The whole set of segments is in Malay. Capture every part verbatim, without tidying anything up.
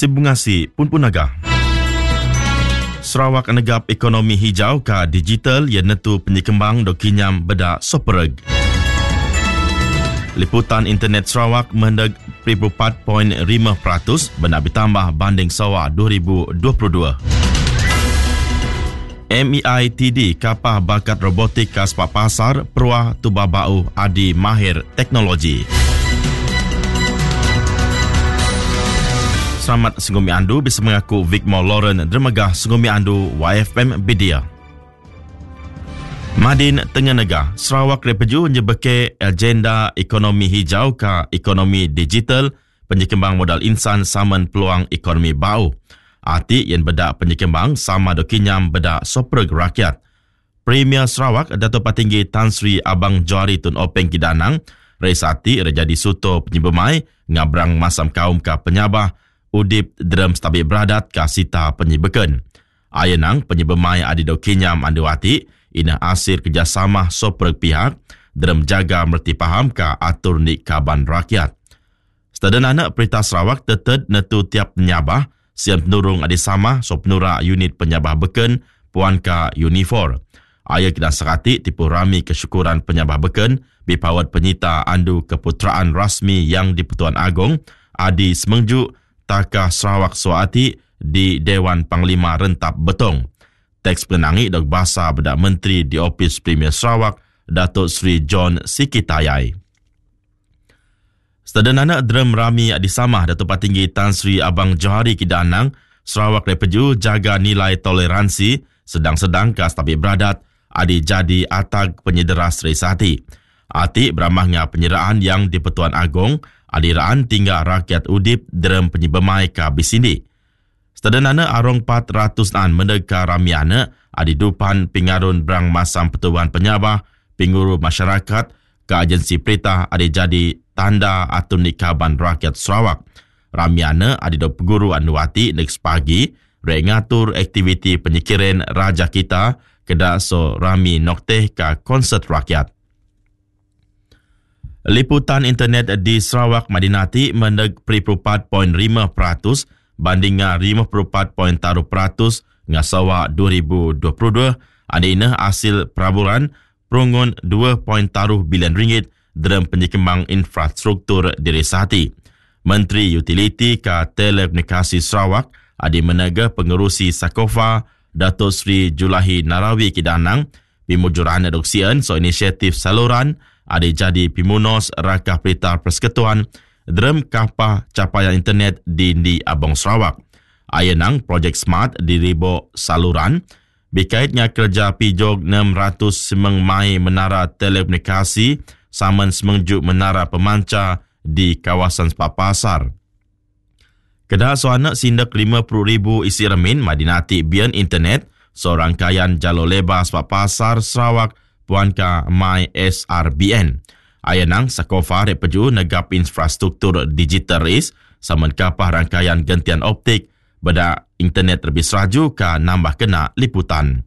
Sibungasi pun punaga. Sarawak negap ekonomi hijau ka digital yang netu penyekembang do kinyam bedak sopereg. Liputan internet Sarawak mendag tiga puluh empat perpuluhan lima peratus benar bertambah banding Sawa dua ribu dua puluh dua. M E I T D kapah bakat robotik ka sepak pasar peruah tubabau adi mahir teknologi. Selamat Sengumi Andu bisa mengaku Vicmore Lauren dermegah Sengumi Andu Y F M Bidia. Madin Tengah Negah, Sarawak Repeju menyebeke agenda ekonomi hijau ke ekonomi digital, penyekembang modal insan saman peluang ekonomi bau. Arti yang bedak penyekembang sama dokinyam bedak sopreg rakyat. Premier Sarawak Dato' Patinggi Tan Sri Abang Johari Tun Openg Kidanang, Reisati Rejadi Suto Penyibemai, ngabrang masam kaum ka penyabah, udip drum stabil beradat ka sita penyibeken. Ayenang penyibemai adido kinyam anduati, ina asir kerjasama sopreg pihak, drum jaga merti paham ka atur ni kaban rakyat. Setedan anak Perintah Sarawak teted netu tiap penyabah, siam penurung adisama so penura unit penyabah beken, puan ka Unifor. Ayah kita sekati tipu rami kesyukuran penyabah beken, bipawat penyita andu keputeraan rasmi yang di Pertuan Agong, Adi Semengju, Takah Sarawak Suati di Dewan Panglima Rentap Betong. Teks penangi dok bahasa bedak Menteri di Opis Premier Sarawak, Datuk Sri John Sikitayai. Setedanana drum rami adisamah Datuk Patinggi Tan Sri Abang Johari Kidanang, Sarawak Repeju jaga nilai toleransi, sedang-sedang kas tapi beradat, adi jadi atag penyedera Srisati. Ati beramahnya penyeraan yang di Pertuan Agong, adiraan tinggal rakyat udip dalam penyebemai ka bisini. Setedanana arong empat ratus an mendeka ramiana adidupan pingarun berang masam pertubuhan penyabah, pinguru masyarakat, ke agensi perintah adi jadi tanda atun nikaban rakyat Sarawak. Ramiana adido peguru anuati next pagi, rengatur aktiviti penyikiran raja kita, kedak so rami nokteh ka konsert rakyat. Liputan internet di Sarawak Madinati mendag tiga puluh empat perpuluhan lima peratus banding lima puluh empat perpuluhan tiga peratus ngasawa dua ribu dua puluh dua. Adina hasil peraburan perungun dua perpuluhan tiga bilion ringgit dalam penyekembang infrastruktur diri sati. Menteri Utiliti ka Telekomunikasi Sarawak adi menaga pengerusi Sakofa Datuk Sri Julahi Narawi Kidanang pimujuran adoksian so inisiatif saluran ada jadi pimunos rakah perintah persekutuan drum kapah capaian internet di di Abang Sarawak. Ayenang projek smart di ribo saluran berkaitnya kerja pijog enam ratus semengmai menara telekomunikasi saman semengjuk menara pemancar di kawasan sepak pasar. Kedah soanak sindak lima puluh ribu isi remin Madinati bian internet so rangkaian jalur lebar sepak pasar Sarawak Puan ka My S R B N. Ayanang Sakofa Repeju negap infrastruktur digital ris saman kapah rangkaian gentian optik beda internet lebih seraju ka nambah kena liputan.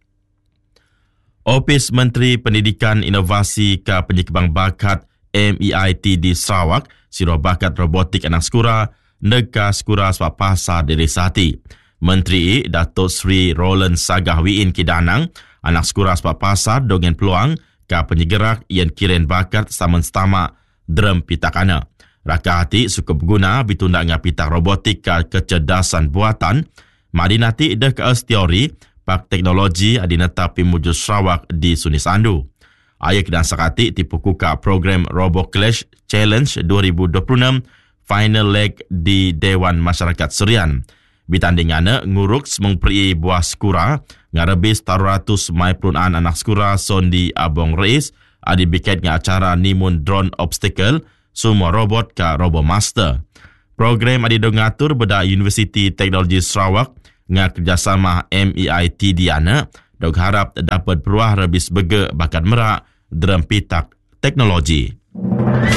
Opis Menteri Pendidikan Inovasi ka Penyekembang Bakat M E I T D Sarawak siro bakat robotik anak sekura nega sekura sepak pasar diri sati. Menteri Datuk Sri Roland Sagahwiin Kidanang anak sekura sepak pasar dengan peluang ka penyegerak yang kiren bakat saman setama drum pitakana. Raka hati suka berguna bitunda dengan pitak robotik ka kecerdasan buatan. Madinati dah ke teori pak teknologi adinata pimuju Sarawak di Sunis Andu. Ayah dan sakati tipu kuka program Robo Clash Challenge dua ribu dua puluh enam final leg di Dewan Masyarakat Serian. Bitandingana nguruk mengperi buah skura ngarebis taruh-ratus mai perunan anak skura sondi Abong Reis adi biketnya acara nimun drone obstacle semua robot ka Robo Master. Program adi dongatur beda Universiti Teknologi Sarawak nga kerjasama M E I T D ana dog harap dapat peruah rebis bege bakat merak dalam pitak teknologi.